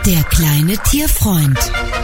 Der kleine Tierfreund.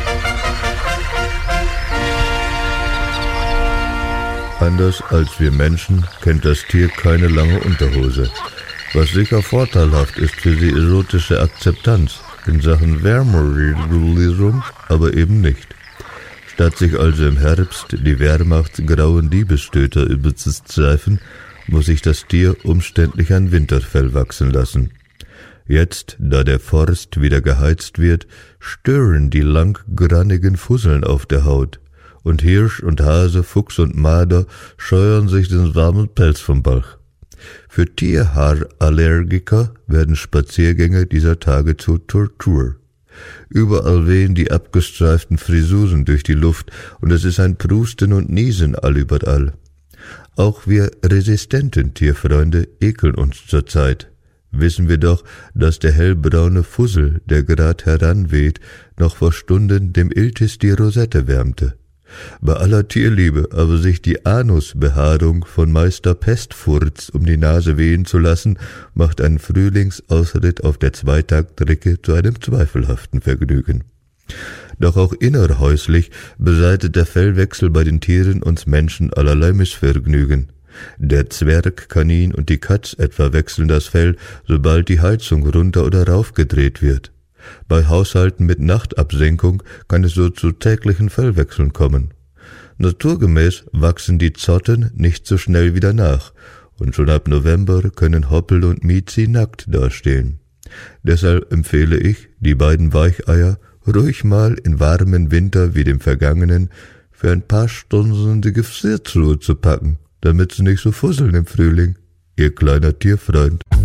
Anders als wir Menschen kennt das Tier keine lange Unterhose, was sicher vorteilhaft ist für die erotische Akzeptanz in Sachen Wärmeregulierung, aber eben nicht. Statt sich also im Herbst die wehrmachtsgrauen Liebesstöter überzustreifen, muss sich das Tier umständlich ein Winterfell wachsen lassen. Jetzt, da der Forst wieder geheizt wird, stören die langgrannigen Fusseln auf der Haut, und Hirsch und Hase, Fuchs und Marder scheuern sich den warmen Pelz vom Bauch. Für Tierhaarallergiker werden Spaziergänge dieser Tage zur Tortur. Überall wehen die abgestreiften Frisuren durch die Luft, und es ist ein Prusten und Niesen allüberall. Auch wir resistenten Tierfreunde ekeln uns zurzeit. Wissen wir doch, dass der hellbraune Fussel, der grad heranweht, noch vor Stunden dem Iltis die Rosette wärmte. Bei aller Tierliebe aber sich die Anusbehaarung von Meister Pestfurz um die Nase wehen zu lassen, macht einen Frühlingsausritt auf der Zweitaktrecke zu einem zweifelhaften Vergnügen. Doch auch innerhäuslich beseitigt der Fellwechsel bei den Tieren uns Menschen allerlei Missvergnügen. Der Zwergkanin und die Katz etwa wechseln das Fell, sobald die Heizung runter oder raufgedreht wird. Bei Haushalten mit Nachtabsenkung kann es so zu täglichen Fellwechseln kommen. Naturgemäß wachsen die Zotten nicht so schnell wieder nach, und schon ab November können Hoppel und Miezi nackt dastehen. Deshalb empfehle ich, die beiden Weicheier ruhig mal in warmen Winter wie dem vergangenen für ein paar Stunden in die Gefriertruhe zu packen, damit sie nicht so fusseln im Frühling. Ihr kleiner Tierfreund.